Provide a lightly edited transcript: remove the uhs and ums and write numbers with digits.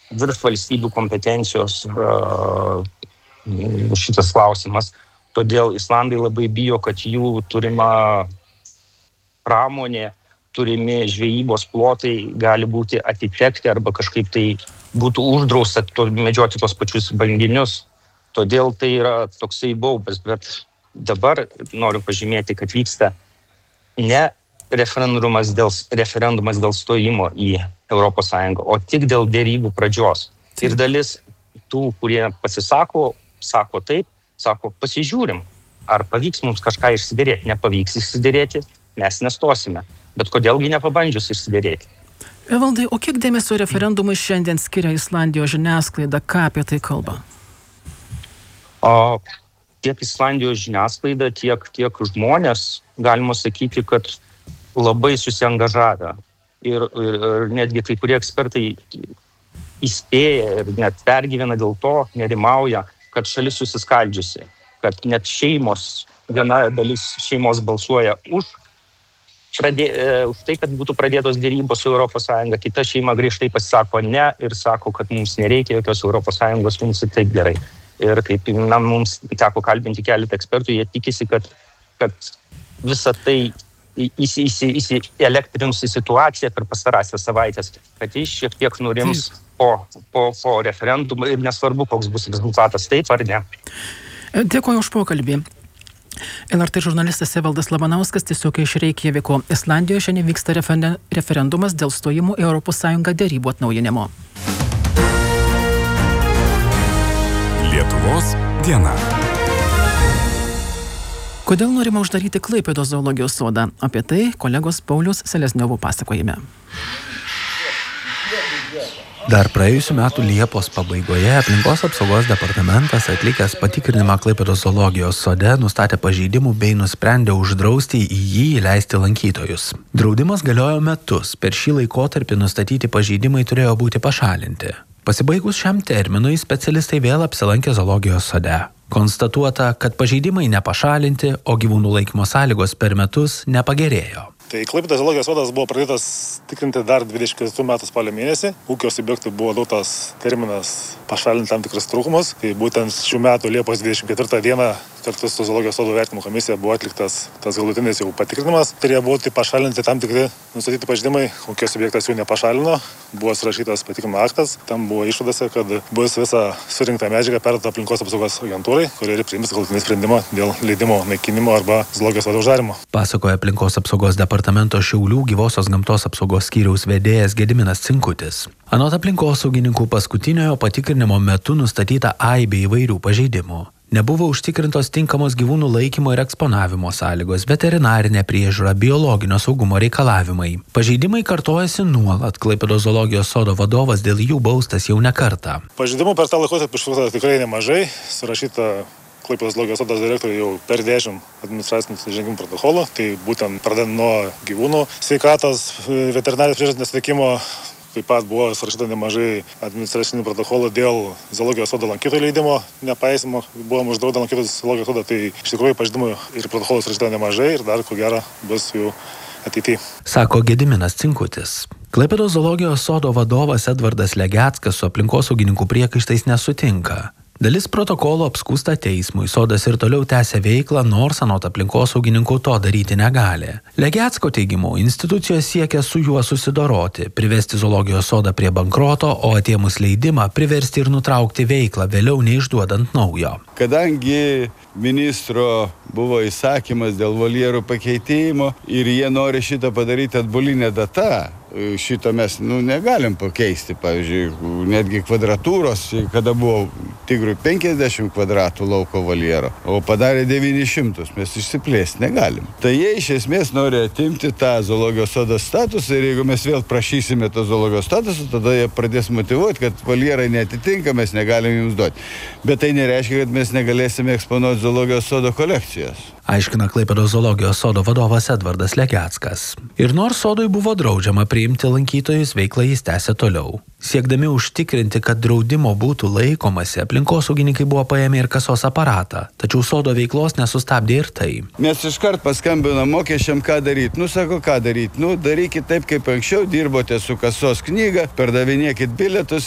virš valstybių kompetencijos šitas klausimas. Todėl Islandai labai bijo, kad jų turima pramonė, turimi žvejybos plotai gali būti atitekti arba kažkaip tai būtų uždrausta medžioti tos pačius banginius. Todėl tai yra toksai baubas, bet dabar noriu pažymėti, kad vyksta ne referendumas dėl stojimo į Europos Sąjungą, o tik dėl derybų pradžios. Ir dalis tų, kurie pasisako, sako taip, sako pasižiūrim, ar pavyks mums kažką išsiderėti. Nepavyks išsiderėti, mes nestosime. Bet kodėlgi nepabandžius išsiderėti? Evaldai, o kiek dėmesio referendumui šiandien skiria Islandijos žiniasklaida? Ką apie tai kalba? Tiek Islandijos žiniasklaida, tiek žmonės, galima sakyti, kad labai susiangažavę. Ir netgi kai kurie ekspertai įspėja ir net pergyvena dėl to, nerimauja, kad šalis susiskaldžiusi, kad net viena dalis šeimos balsuoja už tai, kad būtų pradėtos derybos su Europos Sąjunga, kita šeima griežtai pasisako ne ir sako, kad mums nereikia jokios Europos Sąjungos, mums ir taip gerai. Ir kaip mums teko kalbinti keletą ekspertų, jie tikisi, kad visa tai įsielektrins į situaciją per pastarąsias savaitės, kad jis šiek tiek nurims po referendumo ir nesvarbu, koks bus rezultatas, taip ar ne. Dėkuoju už pokalbį. LRT žurnalistas Evaldas Labanauskas tiesiog iš Reikjaviko. Islandijoje šiandien vyksta referendumas dėl stojimo į Europos Sąjungą derybų atnaujinimo. Lietuvos diena. Kodėl norima uždaryti Klaipėdos zoologijos sodą? Apie tai kolegos Pauliaus Selesniovo pasakojime. Dar praėjusių metų Liepos pabaigoje Aplinkos apsaugos departamentas atlikęs patikrinimą Klaipėdos zoologijos sode nustatė pažeidimų bei nusprendė uždrausti į jį įleisti lankytojus. Draudimas galiojo metus, per šį laikotarpį nustatyti pažeidimai turėjo būti pašalinti. Pasibaigus šiam terminui, specialistai vėl apsilankė zoologijos sode. Konstatuota, kad pažeidimai nepašalinti, o gyvūnų laikymo sąlygos per metus nepagerėjo. Tai Klaipėdos zoologijos sodas buvo pradėtas tikrinti dar 24 metų spalio mėnesį. Ūkio subjektui buvo duotas terminas pašalinti tam tikrus trūkumus. Tai būtent šių metų Liepos 24 dieną kartu su zoologijos sodo vertinimo komisija buvo atliktas tas galutinis jau patikrinimas. Turėjo būti pašalinti tam tikri nustatyti pažeidimai. Ūkio subjektas jų nepašalino. Buvo surašytas patikrinimo aktas. Tam buvo išvadose, kad bus visa surinkta medžiaga perduota Aplinkos apsaugos agentūrai, kuri ir priims galutinį sprendimą dėl leidimo naikinimo arba zoologijos sodo uždarymo. Pasakoja Aplinkos apsaugos departamento Šiaulių gyvosios gamtos apsaugos skyriaus vedėjas Gediminas Cinkutis. Anot aplinkosaugininkų paskutiniojo patikrinimo metu nustatyta aibė įvairių pažeidimų. Nebuvo užtikrintos tinkamos gyvūnų laikymo ir eksponavimo sąlygos, veterinarinė priežiūra, biologinio saugumo reikalavimai. Pažeidimai kartojasi nuolat. Klaipėdos zoologijos sodo vadovas dėl jų baustas jau ne kartą. Pažeidimų per tą laikotarpį užfiksuota tikrai nemažai. Surašyta Klaipėdos zoologijos sodo direktoriui jau per 10 administracinių nusižengimų protokolų. Tai būtent pradedant nuo gyvūnų sveikatos, veterinarijos priežiūros nesuteikimo. Taip pat buvo surašyta nemažai administracinių protokolų dėl zoologijos sodo lankytojų leidimo nepaisimo. Buvom uždraudę lankytojus zoologijos sodą, tai iš tikrųjų pažeidimų ir protokolų surašyta nemažai ir dar ko gero bus jų ateityje. Sako Gediminas Cinkutis. Klaipėdos zoologijos sodo vadovas Edvardas Legeckas su aplinkosaugininkų priekaištais nesutinka. Dalis protokolo apskųsta teismui, sodas ir toliau tęsia veiklą, nors anot aplinkosaugininkų to daryti negali. Legecko teigimu, institucijos siekia su juo susidoroti, privesti zoologijos sodą prie bankroto, o atėmus leidimą priversti ir nutraukti veiklą, vėliau neišduodant naujo. Kadangi ministro buvo įsakymas dėl voljerų pakeitimo ir jie nori šitą padaryti atbulinę datą, šito mes negalim pakeisti. Pavyzdžiui, netgi kvadratūros, kada buvo tigrui 50 kvadratų lauko voljero, o padarė 900, mes išsiplėsti negalim. Tai jie iš esmės nori atimti tą zoologijos sodo statusą ir jeigu mes vėl prašysime to zoologijos statusą, tada jie pradės motyvuoti, kad voljerai neatitinka, mes negalim jums duoti. Bet tai nereiškia, kad mes negalėsime eksponuoti zoologijos sodo kolekcijos. Aiškina Klaipėdos zoologijos sodo vadovas Edvardas Legeckas. Ir nors sodui buvo draudžiama priimti lankytojus, veiklą jis tęsė toliau. Siekdami užtikrinti, kad draudimo būtų laikomasi, aplinkosaugininkai buvo paėmę ir kasos aparatą, tačiau sodo veiklos nesustabdė ir tai. Mes iškart paskambinom mokesčiam, ką daryti. Sako, ką daryti? Darykit taip, kaip anksčiau, dirbote su kasos knyga, pardavinėkit bilietus